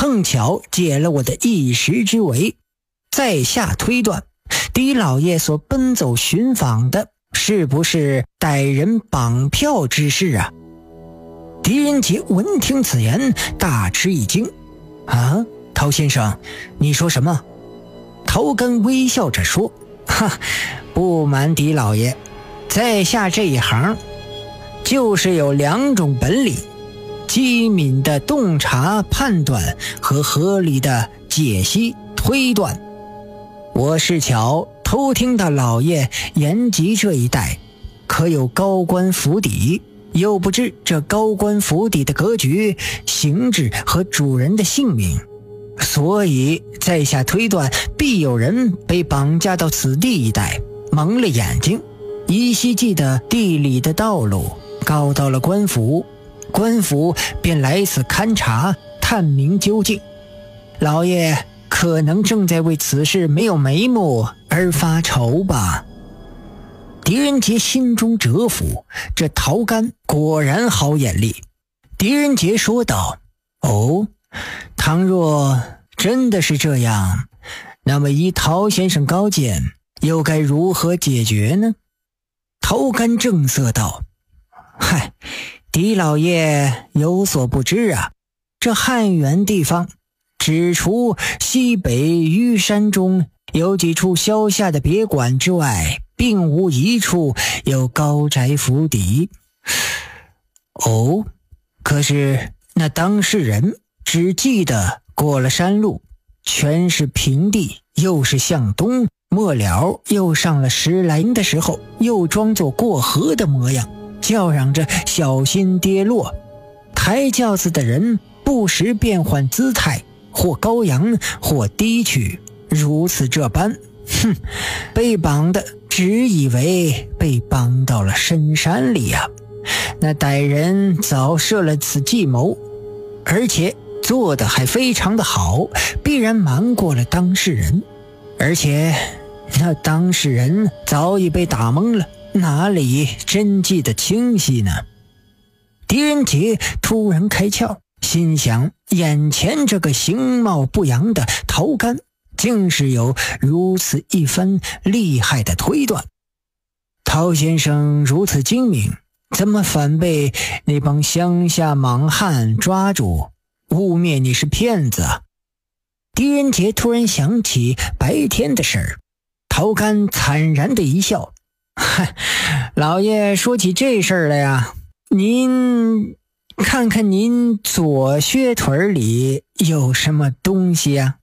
碰巧解了我的一时之围。在下推断，狄老爷所奔走寻访的是不是逮人绑票之事啊？狄仁杰闻听此言，大吃一惊。啊，陶先生，你说什么？陶根微笑着说，不瞒狄老爷，在下这一行就是有2种本领：机敏的洞察判断和合理的解析推断。我是巧偷听到老爷延吉这一带可有高官府邸，又不知这高官府邸的格局、形制和主人的姓名，所以在下推断必有人被绑架到此地一带，蒙了眼睛，依稀记得地理的道路，告到了官府，官府便来此勘察，探明究竟。老爷可能正在为此事没有眉目而发愁吧。狄仁杰心中折服，这陶干果然好眼力。狄仁杰说道：哦，倘若真的是这样，那么依陶先生高见，又该如何解决呢？陶干正色道：嗨，狄老爷有所不知啊，这汉源地方只除西北虞山中有几处消夏的别馆之外，并无一处有高宅府邸。哦，可是那当事人只记得过了山路，全是平地，又是向东，末了又上了10来的时候，又装作过河的模样，叫嚷着小心跌落。抬轿子的人不时变换姿态，或高扬或低曲，如此这般，被绑的只以为被绑到了深山里啊。那歹人早设了此计谋，而且做得还非常的好，必然瞒过了当事人，而且那当事人早已被打懵了，哪里真记得清晰呢？狄仁杰突然开窍，心想眼前这个形貌不扬的陶干竟是有如此一番厉害的推断。陶先生如此精明，怎么反被那帮乡下莽汉抓住，污蔑你是骗子啊？狄仁杰突然想起白天的事儿，陶干惨然的一笑，老爷说起这事儿来呀，您看看您左靴腿里有什么东西啊？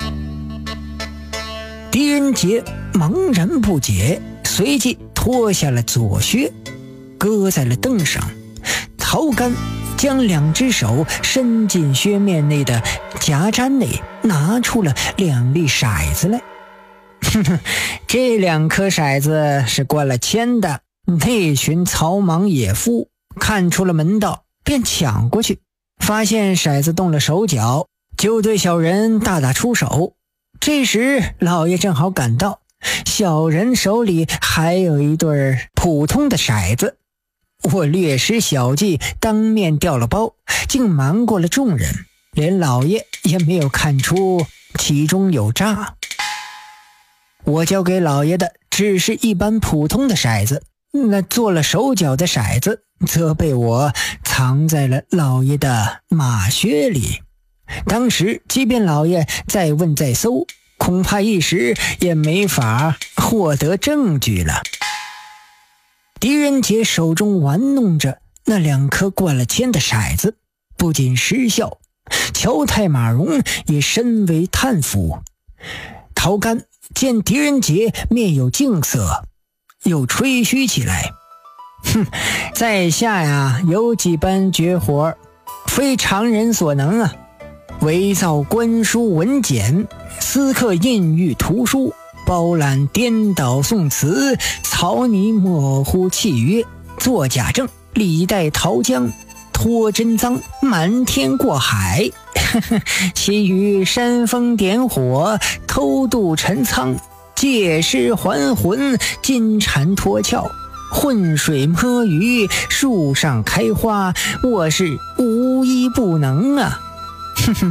狄仁杰茫然不解，随即脱下了左靴，搁在了凳上。陶干将2只手伸进靴面内的夹毡内，拿出了2粒骰子来。这2颗骰子是灌了铅的。那群草莽野夫看出了门道，便抢过去，发现骰子动了手脚，就对小人大打出手。这时老爷正好赶到，小人手里还有一对普通的骰子。我略施小计，当面掉了包，竟瞒过了众人，连老爷也没有看出其中有诈。我交给老爷的只是一般普通的骰子，那做了手脚的骰子则被我藏在了老爷的马靴里。当时即便老爷再问再搜，恐怕一时也没法获得证据了。狄仁杰手中玩弄着那2颗灌了铅的骰子，不仅失效，乔太马荣也深为叹服。陶干见狄仁杰面有敬色，又吹嘘起来，在下呀有几般绝活，非常人所能啊！伪造官书文简，私刻印玉图书，包揽颠倒宋词，草拟模糊契约，作假证，李代桃僵，脱真赃，瞒天过海，其余煽风点火，偷渡陈仓，借尸还魂，金蝉脱壳，浑水摸鱼，树上开花，我是无一不能啊！